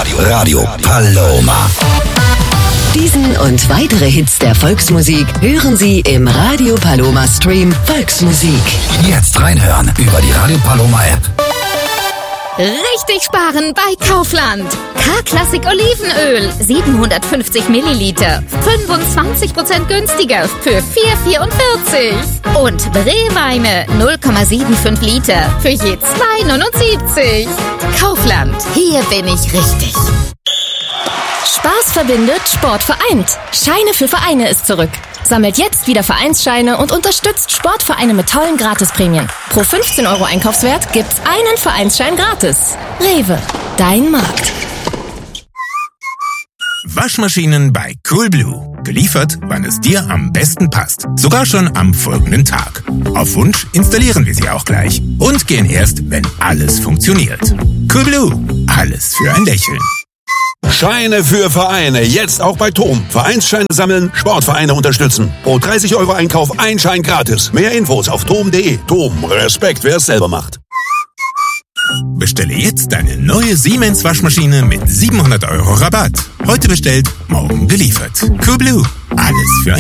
Radio Paloma. Diesen und weitere Hits der Volksmusik hören Sie im Radio Paloma Stream Volksmusik. Jetzt reinhören über die Radio Paloma App. Richtig sparen bei Kaufland. K-Klassik Olivenöl, 750 Milliliter, 25% günstiger für 4,44. Und Brewweine, 0,75 Liter für je 2,79. Kaufland, hier bin ich richtig. Spaß verbindet, Sport vereint. Scheine für Vereine ist zurück. Sammelt jetzt wieder Vereinsscheine und unterstützt Sportvereine mit tollen Gratisprämien. Pro 15 € Einkaufswert gibt's einen Vereinsschein gratis. Rewe, dein Markt. Waschmaschinen bei Coolblue. Geliefert, wann es dir am besten passt. Sogar schon am folgenden Tag. Auf Wunsch installieren wir sie auch gleich. Und gehen erst, wenn alles funktioniert. Coolblue. Alles für ein Lächeln. Scheine für Vereine, jetzt auch bei TOM. Vereinsscheine sammeln, Sportvereine unterstützen. Pro 30 € Einkauf ein Schein gratis. Mehr Infos auf tom.de. TOM, Respekt, wer es selber macht. Bestelle jetzt deine neue Siemens Waschmaschine mit 700 € Rabatt. Heute bestellt, morgen geliefert. Coolblue. Alles für ein